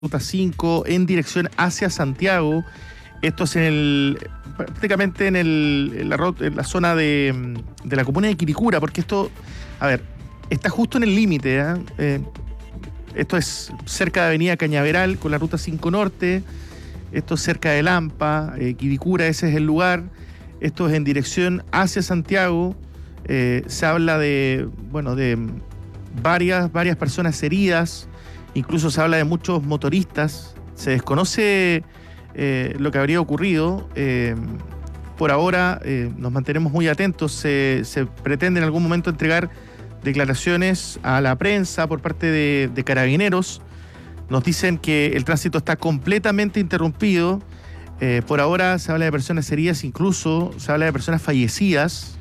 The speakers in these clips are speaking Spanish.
Ruta 5 en dirección hacia Santiago. Esto es prácticamente en la zona de la comuna de Quilicura, porque esto, está justo en el límite. Esto es cerca de Avenida Cañaveral con la Ruta 5 Norte. Esto es cerca de Lampa, Quilicura, ese es el lugar. Esto es en dirección hacia Santiago. Se habla de varias personas heridas. Incluso se habla de muchos motoristas. Se desconoce lo que habría ocurrido. Por ahora nos mantenemos muy atentos. Se pretende en algún momento entregar declaraciones a la prensa por parte de Carabineros. Nos dicen que el tránsito está completamente interrumpido. Por ahora se habla de personas heridas, incluso se habla de personas fallecidas.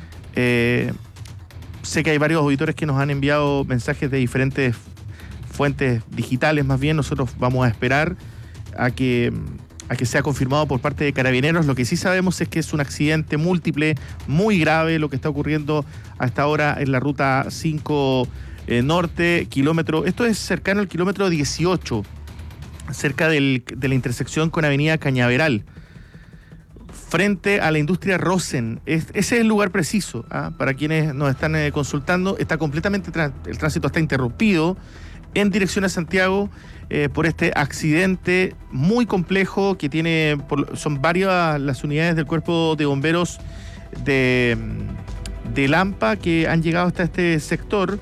Sé que hay varios auditores que nos han enviado mensajes de diferentes fuentes digitales. Más bien nosotros vamos a esperar a que sea confirmado por parte de Carabineros. Lo que sí sabemos es que es un accidente múltiple muy grave lo que está ocurriendo hasta ahora en la Ruta 5 Norte, kilómetro, esto es cercano al kilómetro 18, cerca de la intersección con Avenida Cañaveral, frente a la industria Rosen. Ese es el lugar preciso, para quienes nos están consultando. Está completamente, el tránsito está interrumpido en dirección a Santiago por este accidente muy complejo que tiene, son varias las unidades del Cuerpo de Bomberos de Lampa que han llegado hasta este sector.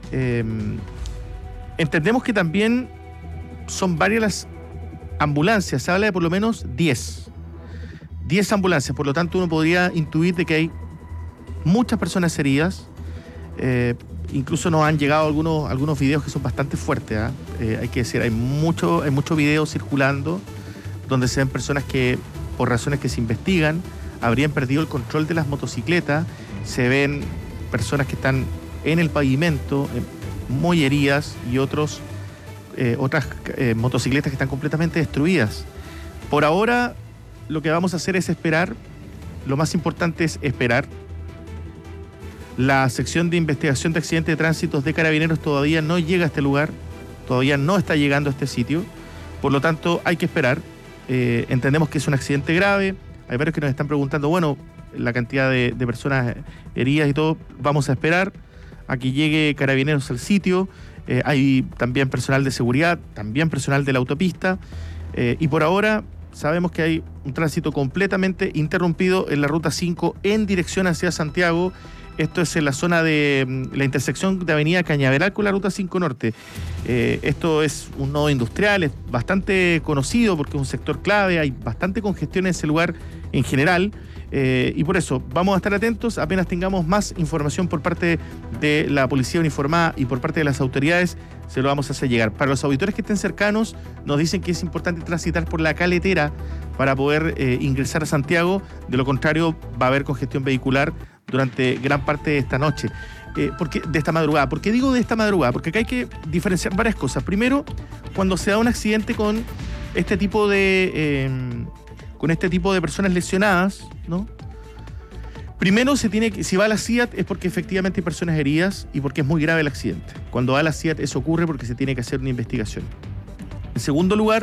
Entendemos que también son varias las ambulancias, se habla de por lo menos 10 ambulancias, por lo tanto uno podría intuir de que hay muchas personas heridas. Incluso nos han llegado algunos videos que son bastante fuertes, hay que decir, hay mucho video circulando donde se ven personas que, por razones que se investigan, habrían perdido el control de las motocicletas. Se ven personas que están en el pavimento muy heridas y otras motocicletas que están completamente destruidas. Por ahora lo que vamos a hacer es esperar. Lo más importante es esperar. La sección de investigación de accidentes de tránsito de Carabineros todavía no llega a este lugar, todavía no está llegando a este sitio, por lo tanto hay que esperar. Entendemos que es un accidente grave. Hay varios que nos están preguntando, la cantidad de personas heridas y todo. Vamos a esperar a que llegue Carabineros al sitio. Hay también personal de seguridad, también personal de la autopista, y por ahora sabemos que hay un tránsito completamente interrumpido en la Ruta 5 en dirección hacia Santiago. Esto es en la zona de la intersección de Avenida Cañaveral con la Ruta 5 Norte. Esto es un nodo industrial, es bastante conocido porque es un sector clave, hay bastante congestión en ese lugar en general. Y por eso vamos a estar atentos. Apenas tengamos más información por parte de la policía uniformada y por parte de las autoridades, se lo vamos a hacer llegar. Para los auditores que estén cercanos, nos dicen que es importante transitar por la caletera para poder ingresar a Santiago. De lo contrario, va a haber congestión vehicular durante gran parte de esta noche. De esta madrugada. ¿Por qué digo de esta madrugada? Porque acá hay que diferenciar varias cosas. Primero, cuando se da un accidente con este tipo de personas lesionadas, ¿no? Primero si va a la CIAT es porque efectivamente hay personas heridas y porque es muy grave el accidente. Cuando va a la CIAT eso ocurre porque se tiene que hacer una investigación. En segundo lugar,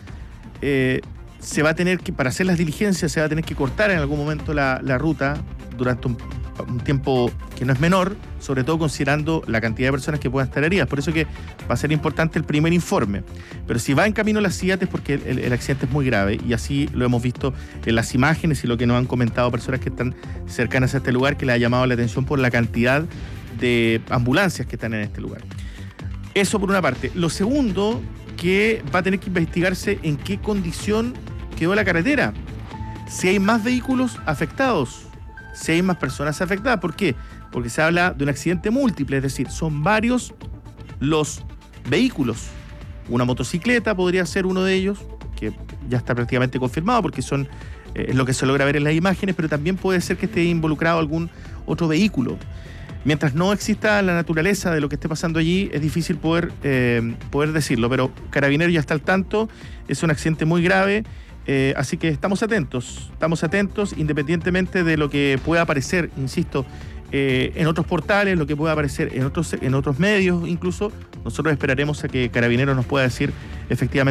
se va a tener que, para hacer las diligencias, se va a tener que cortar en algún momento la ruta durante un tiempo que no es menor, sobre todo considerando la cantidad de personas que puedan estar heridas. Por eso que va a ser importante el primer informe. Pero si va en camino a la CIAT es porque el accidente es muy grave, y así lo hemos visto en las imágenes y lo que nos han comentado personas que están cercanas a este lugar, que les ha llamado la atención por la cantidad de ambulancias que están en este lugar. Eso por una parte. Lo segundo, que va a tener que investigarse en qué condición quedó la carretera. Si hay más vehículos afectados, si hay más personas afectadas. ¿Por qué? Porque se habla de un accidente múltiple, es decir, son varios los vehículos. Una motocicleta podría ser uno de ellos, que ya está prácticamente confirmado porque es lo que se logra ver en las imágenes, pero también puede ser que esté involucrado algún otro vehículo. Mientras no exista la naturaleza de lo que esté pasando allí, es difícil poder decirlo, pero Carabineros ya está al tanto. Es un accidente muy grave. Así que estamos atentos, independientemente de lo que pueda aparecer, insisto, en otros portales, lo que pueda aparecer en otros medios incluso. Nosotros esperaremos a que Carabineros nos pueda decir efectivamente